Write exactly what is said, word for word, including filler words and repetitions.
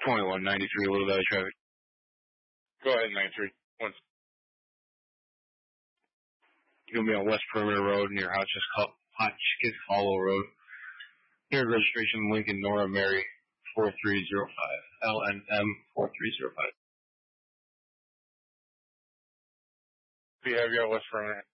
twenty-one ninety-three, Little Valley traffic. Go ahead, ninety-three. Once. You're going to be on West Perimeter Road near Hotchkiss, Hotchkiss Hollow Road. Here, registration Lincoln Nora Mary four three zero five. L N M four three zero five. Behavior at West Perimeter.